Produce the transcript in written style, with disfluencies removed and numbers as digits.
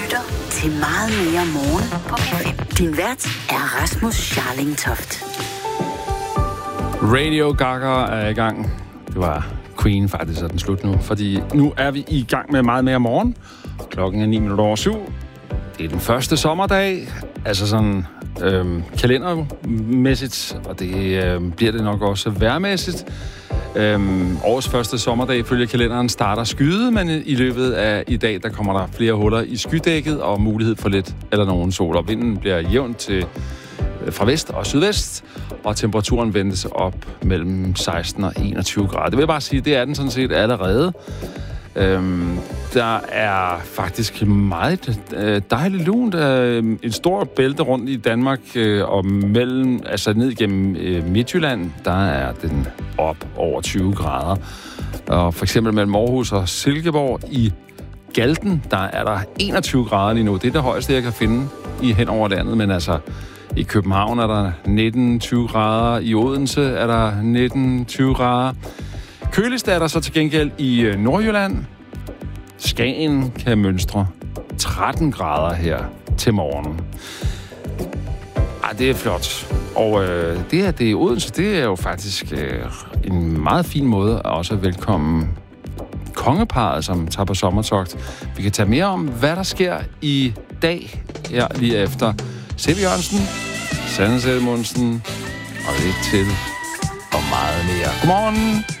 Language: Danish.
lytter til Meget Mere Morgen på P5. Din vært er Rasmus Scharling Toft. Radio Gaga er i gang. Det var Queen faktisk, så den slut nu. Fordi nu er vi i gang med Meget Mere Morgen. Klokken er 7:09. Det er den første sommerdag. Altså sådan kalendermæssigt, og det bliver det nok også vejrmæssigt. Årets første sommerdag følge kalenderen starter skyde, men i løbet af i dag, der kommer der flere huller i skydækket og mulighed for lidt eller nogen sol. Og vinden bliver jævnt til fra vest og sydvest, og temperaturen ventes op mellem 16 og 21 grader. Det vil jeg bare sige, det er den sådan set allerede. Der er faktisk meget dejligt lunt. En stor bælte rundt i Danmark og mellem, altså ned gennem Midtjylland, der er den op over 20 grader. Og for eksempel mellem Aarhus og Silkeborg i Galten, der er der 21 grader lige nu. Det er det højeste, jeg kan finde i hen over landet, men altså i København er der 19-20 grader, i Odense er der 19-20 grader. Køligst er der så til gengæld i Nordjylland. Skagen kan mønstre 13 grader her til morgen. Det er flot. Og det i Odense, det er jo faktisk en meget fin måde at også velkomme kongeparret, som tager på sommertogt. Vi kan tage mere om, hvad der sker i dag her lige efter Seppe Jørgensen, Sanne Sælmundsen og lidt til og meget mere. Godmorgen!